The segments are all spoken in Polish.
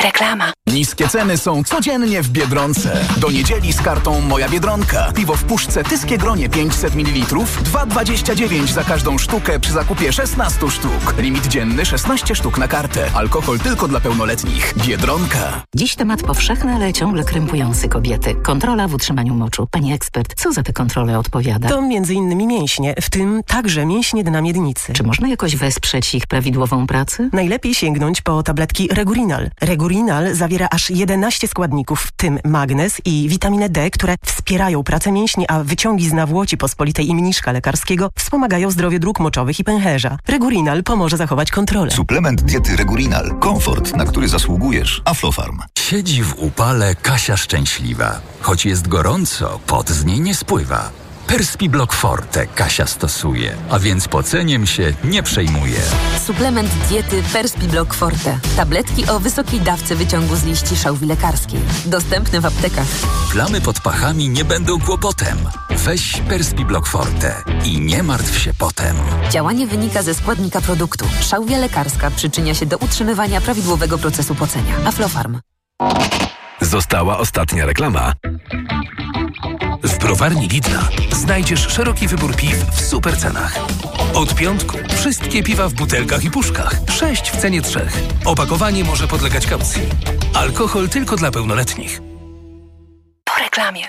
Reklama. Niskie ceny są codziennie w Biedronce. Do niedzieli z kartą Moja Biedronka. Piwo w puszce Tyskie Gronie 500 ml 2,29 za każdą sztukę przy zakupie 16 sztuk. Limit dzienny 16 sztuk na kartę. Alkohol tylko dla pełnoletnich. Biedronka. Dziś temat powszechny, ale ciągle krępujący kobiety. Kontrola w utrzymaniu moczu. Pani ekspert, co za tę kontrolę odpowiada? To m.in. mięśnie, w tym także mięśnie dna miednicy. Czy można jakoś wesprzeć ich prawidłową pracę? Najlepiej sięgnąć po tabletki Regurinal. Regurinal zawiera aż 11 składników, w tym magnez i witaminę D, które wspierają pracę mięśni, a wyciągi z nawłoci pospolitej i mniszka lekarskiego wspomagają zdrowie dróg moczowych i pęcherza. Regurinal pomoże zachować kontrolę. Suplement diety Regurinal. Komfort, na który zasługujesz. Aflofarm. Siedzi w upale Kasia szczęśliwa. Choć jest gorąco, pot z niej nie spływa. Perspiblock Forte Kasia stosuje, a więc poceniem się nie przejmuje. Suplement diety Perspiblock Forte. Tabletki o wysokiej dawce wyciągu z liści szałwi lekarskiej. Dostępne w aptekach. Plamy pod pachami nie będą kłopotem. Weź Perspiblock Forte i nie martw się potem. Działanie wynika ze składnika produktu. Szałwia lekarska przyczynia się do utrzymywania prawidłowego procesu pocenia. Aflofarm. Została ostatnia reklama. W browarni Lidla znajdziesz szeroki wybór piw w super cenach. Od piątku wszystkie piwa w butelkach i puszkach. 6 w cenie 3. Opakowanie może podlegać kaucji. Alkohol tylko dla pełnoletnich. Po reklamie.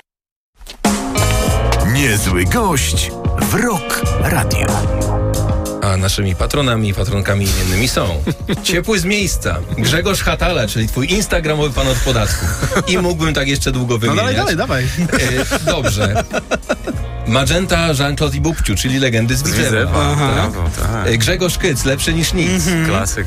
Niezły gość w Rock Radio. A naszymi patronami i patronkami imiennymi są Ciepły z miejsca, Grzegorz Hatala, czyli twój instagramowy pan od podatku. I mógłbym tak jeszcze długo wymieniać. No dawaj. Dobrze. Magenta, Jean-Claude i Bubciu, czyli legendy z Widzewa. Brawo, tak. Grzegorz Kyc, lepszy niż nic. Klasyk.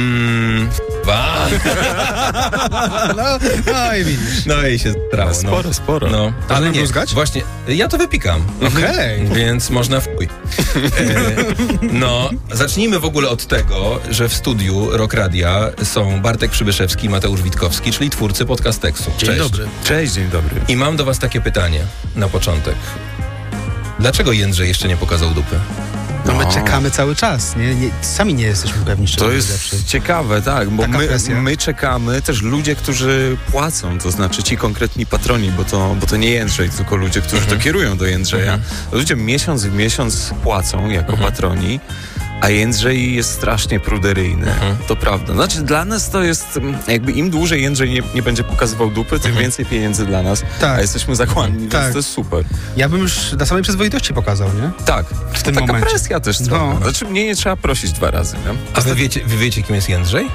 No i widzisz. No i się strało. Sporo. No. Ale nie, bluzgać? właśnie, ja to wypikam. Okej. Więc można wpój. No, zacznijmy w ogóle od tego, że w studiu Rock Radia są Bartek Przybyszewski i Mateusz Witkowski, czyli twórcy Podcasteksu. Dzień dobry. Cześć, dzień dobry. I mam do was takie pytanie na początek. Dlaczego Jędrzej jeszcze nie pokazał dupy? No my czekamy cały czas, sami nie jesteśmy pewni, czy to jest ciekawe, tak, bo my czekamy, też ludzie, którzy płacą, to znaczy ci konkretni patroni, bo to nie Jędrzej, tylko ludzie, którzy to kierują do Jędrzeja. Ludzie miesiąc w miesiąc płacą jako patroni, a Jędrzej jest strasznie pruderyjny. To prawda. Znaczy dla nas to jest, jakby im dłużej Jędrzej nie będzie pokazywał dupy, tym więcej pieniędzy dla nas, a jesteśmy zakładni, więc to jest super. Ja bym już dla samej przyzwoitości pokazał, nie? Tak. W tym taka momencie. presja też trochę. Znaczy mnie nie trzeba prosić 2 razy, nie? A wy wiecie, kim jest Jędrzej?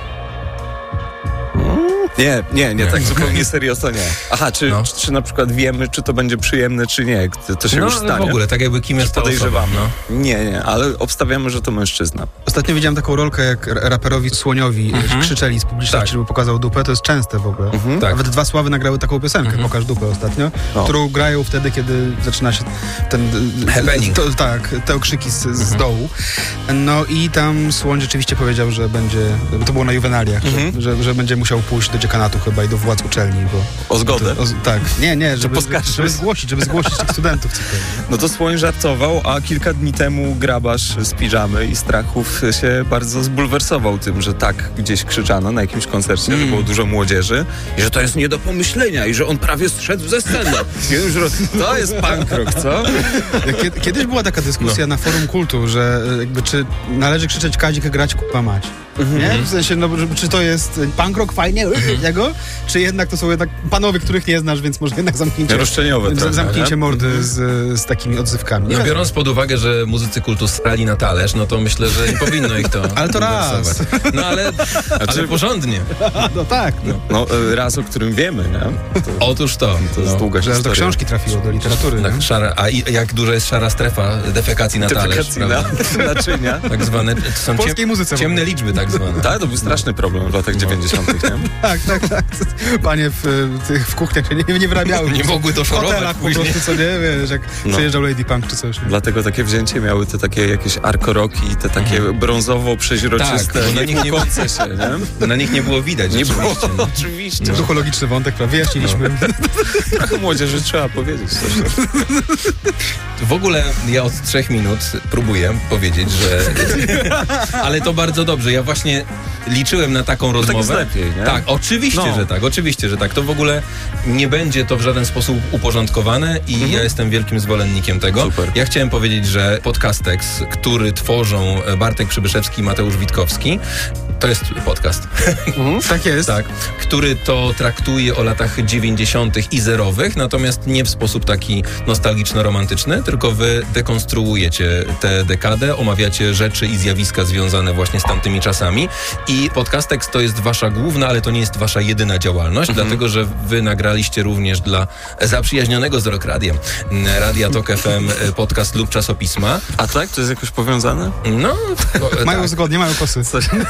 Nie, tak zupełnie serio to nie. Aha, czy na przykład wiemy, czy to będzie przyjemne, czy nie? To się już stanie. w ogóle, tak jakby kim jest ta podejrzewamy. osoba, no. Nie, ale obstawiamy, że to mężczyzna. Ostatnio widziałem taką rolkę, jak raperowi Słoniowi krzyczeli z publiczności, żeby pokazał dupę. To jest częste w ogóle. Nawet 2 Sławy nagrały taką piosenkę, Pokaż dupę ostatnio, którą grają wtedy, kiedy zaczyna się ten happening. Te okrzyki z dołu. No i tam Słoń rzeczywiście powiedział, że będzie, to było na Juwenaliach, że będzie musiał pójść do dziekanatu chyba i do władz uczelni, bo... O zgodę? Tak. Nie, żeby zgłosić tych studentów. No to Słoń żartował, a kilka dni temu Grabarz z Piżamy i Strachów się bardzo zbulwersował tym, że tak gdzieś krzyczano na jakimś koncercie, że było dużo młodzieży i że to jest nie do pomyślenia i że on prawie zszedł ze sceny. To jest punk rock, co? Kiedyś była taka dyskusja na forum Kultu, że jakby czy należy krzyczeć Kazik, grać kupa mać. Nie? W sensie, czy to jest punk rock fajnie, czy jednak to są jednak panowie, których nie znasz, więc może jednak zamknięcie mordy z takimi odzywkami. No biorąc pod uwagę, że muzycy Kultu strali na talerz, no to myślę, że nie powinno ich to ale to raz. No ale porządnie. No tak. No raz, o którym wiemy, nie? Otóż to jest długa historia. Że do książki trafiło, do literatury. Tak, a jak duża jest szara strefa defekacji na talerz, prawda? Naczynia. Tak zwane, to są polskiej muzyce ciemne liczby tak zwane. Tak, to był straszny problem w latach 90. Nie? Tak. Panie w kuchniach się nie wyrabiały. Nie mogły to szorować. W hotelach po prostu, co nie, wiesz, jak przyjeżdżał Lady Punk czy coś. Nie? Dlatego takie wzięcie miały te takie jakieś arko-roki, te takie brązowo-przeźroczyste, nie się, nie? Na nich nie było widać. Nie było, oczywiście. Duchologiczny wątek, wyjaśniliśmy. Trochę młodzieży trzeba powiedzieć coś. W ogóle ja od 3 minut próbuję powiedzieć, że... Ale to bardzo dobrze. Ja właśnie liczyłem na taką rozmowę. Tak jest lepiej, nie? Tak, oczywiście, że tak. To w ogóle nie będzie to w żaden sposób uporządkowane i ja jestem wielkim zwolennikiem tego. Super. Ja chciałem powiedzieć, że Podcastex, który tworzą Bartek Przybyszewski i Mateusz Witkowski, to jest podcast. Tak jest. Tak, który to traktuje o latach 90. i zerowych, natomiast nie w sposób taki nostalgiczno-romantyczny, tylko wy dekonstruujecie tę dekadę, omawiacie rzeczy i zjawiska związane właśnie z tamtymi czasami i Podcastex to jest wasza główna, ale to nie jest wasza jedyna działalność, dlatego, że wy nagraliście również dla zaprzyjaźnionego z Rock Radiem Radia Tok FM podcast lub czasopisma. A tak? To jest jakoś powiązane? No, mają zgodnie, mają kosy.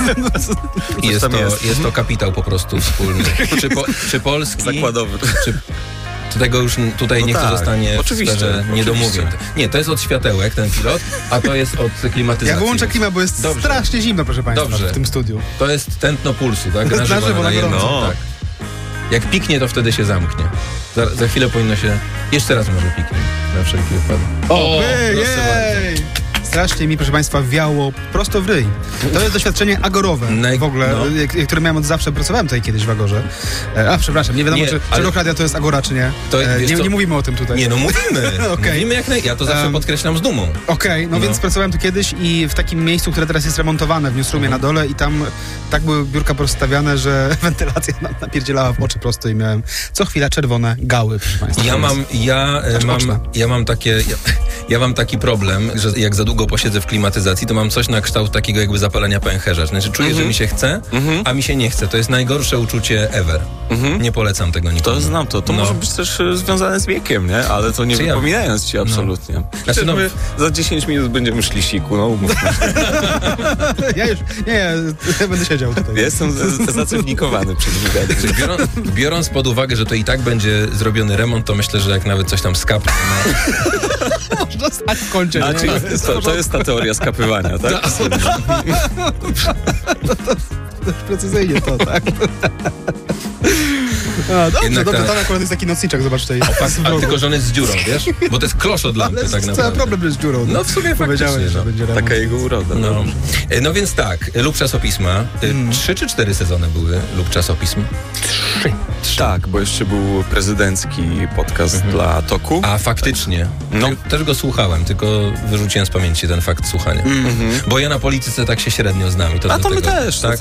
Jest to kapitał po prostu wspólny. Czy polski? Zakładowy. Czy tego już tutaj niech to zostanie oczywiście. Niedomówień. Nie, to jest od światełek ten pilot, a to jest od klimatyzacji. Ja wyłączę klimat, bo jest strasznie zimno, proszę państwa, w tym studiu. To jest tętno pulsu, tak? Na żywo, na gorąco. Tak. Jak piknie, to wtedy się zamknie. Za chwilę powinno się... Jeszcze raz może piknie, na wszelki wypadek. Jej! Strasznie mi, proszę państwa, wiało prosto w ryj. To jest doświadczenie agorowe w ogóle, które miałem od zawsze. Pracowałem tutaj kiedyś w Agorze. Przepraszam, nie wiadomo, czy Rock Radio to jest Agora, czy nie. Nie mówimy o tym tutaj. Nie, no mówimy. Mówimy ja to zawsze podkreślam z dumą. Więc pracowałem tu kiedyś i w takim miejscu, które teraz jest remontowane w newsroomie na dole i tam tak były biurka porozstawiane, że wentylacja nam napierdzielała w oczy prosto i miałem co chwila czerwone gały, proszę państwa. Ja mam taki problem, że jak za długo posiedzę w klimatyzacji, to mam coś na kształt takiego jakby zapalenia pęcherza. Znaczy czuję, że mi się chce, a mi się nie chce. To jest najgorsze uczucie ever. Nie polecam tego nikomu. To znam to. To może być też związane z wiekiem, nie? Ale to nie wypominając ci absolutnie. Znaczy, my za 10 minut będziemy szli siku, umówmy się. Ja będę siedział tutaj. Jestem zacywnikowany przez gigantów. Biorąc pod uwagę, że to i tak będzie zrobiony remont, to myślę, że jak nawet coś tam skapnie... Można stać w kącie. To jest ta teoria skapywania, tak? To precyzyjnie to, tak? Dobrze, tam akurat jest taki nocniczek, zobacz tutaj. Tylko, że on jest z dziurą, wiesz? Bo to jest klosz od lampy, tak naprawdę. Cały problem jest z dziurą. No w sumie powiedziałeś, że będzie remont. Taka jego uroda. No więc tak, lub czasopisma. 3 czy 4 sezony były lub czasopism? 3. Tak, bo jeszcze był prezydencki podcast dla Toku. A faktycznie. Też go słuchałem, tylko wyrzuciłem z pamięci ten fakt słuchania. Bo ja na polityce tak się średnio znam. To my też. Tak?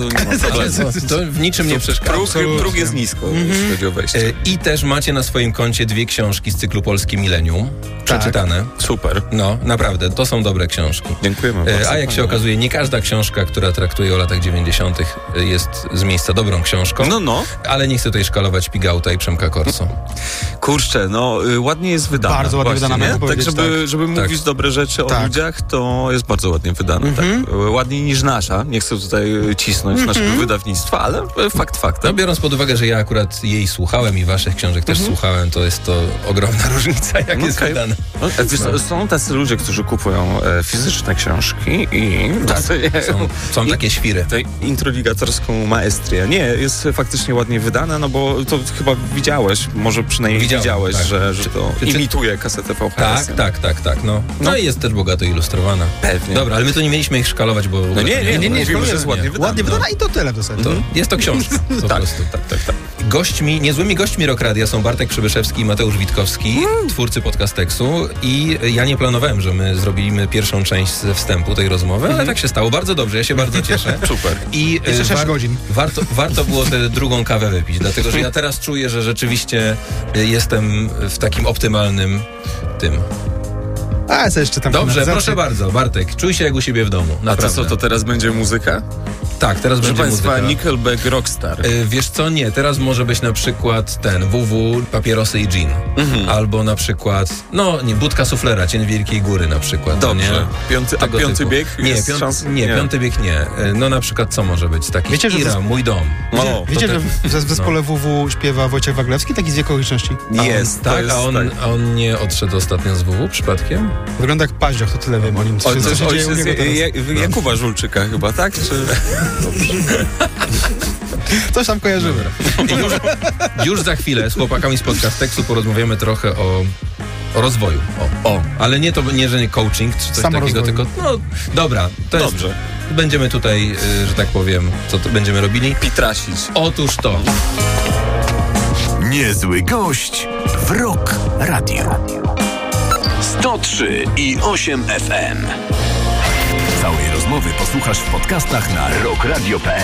To w niczym nie przeszkadza. Próg jest nisko, jeśli chodzi o wejście. I też macie na swoim koncie 2 książki z cyklu Polskie Milenium. Przeczytane. Super. No, naprawdę, to są dobre książki. Dziękujemy bardzo. A jak się okazuje, nie każda książka, która traktuje o latach 90. jest z miejsca dobrą książką. Ale nie chcę tutaj szkalować Pigauta i Przemka Korso. Kurczę, ładnie jest wydana. Bardzo ładnie wydana, tak, żeby mówić dobre rzeczy o ludziach, to jest bardzo ładnie wydane. Tak. Ładniej niż nasza. Nie chcę tutaj cisnąć naszego wydawnictwa, ale fakt faktem. Biorąc pod uwagę, że ja akurat jej słuchałem i waszych książek też słuchałem, to jest to ogromna różnica, jak jest wydane. Są tacy ludzie, którzy kupują fizyczne książki i są takie świry. Introligatorską maestrię. Nie, jest faktycznie ładnie wydane, bo to chyba widziałeś, może przynajmniej widziałeś, że to imituje kasetę VHS. Tak. No i jest też bogato ilustrowana. Pewnie. Dobra, ale my to nie mieliśmy ich szkalować, bo... Nie, mówimy, że jest ładnie wydana. Ładnie wydana i to tyle w zasadzie. Jest to książka, po prostu. Tak. Niezłymi gośćmi Rock Radia są Bartek Przybyszewski i Mateusz Witkowski, twórcy Podcastexu, i ja nie planowałem, że my zrobimy pierwszą część ze wstępu tej rozmowy, ale tak się stało. Bardzo dobrze, ja się bardzo cieszę. Super. I jeszcze 6 godzin. Warto było tę drugą kawę wypić, dlatego że ja teraz czuję, że rzeczywiście jestem w takim optymalnym tym. Co jeszcze tam? Dobrze, proszę bardzo, Bartek, czuj się jak u siebie w domu. Naprawdę. A to teraz będzie muzyka? Tak, teraz będzie muzyka. Proszę państwa, Nickelback Rockstar. Wiesz co, nie, teraz może być na przykład ten WW, Papierosy i Gin. Albo na przykład, Budka Suflera, Cień Wielkiej Góry na przykład. Dobrze. Piąty bieg? Piąty bieg nie. Na przykład co może być? Taki Mój dom. Wiecie, że w zespole WW śpiewa Wojciech Waglewski, taki z Wieku Okoliczności? Jest. A on nie odszedł ostatnio z WW przypadkiem? Wygląda jak paździoch, to tyle wiem o nim. Jakuba Żulczyka chyba, tak? Coś tam kojarzymy. Już za chwilę z chłopakami z Podcastexu porozmawiamy trochę o rozwoju. Ale nie, że nie coaching czy coś takiego, tylko dobra, to jest... będziemy tutaj, że tak powiem, co to będziemy robili? Pitrasić. Otóż to. Niezły gość w Rock Radio. 103,8 FM. Całej rozmowy posłuchasz w podcastach na rockradio.pl.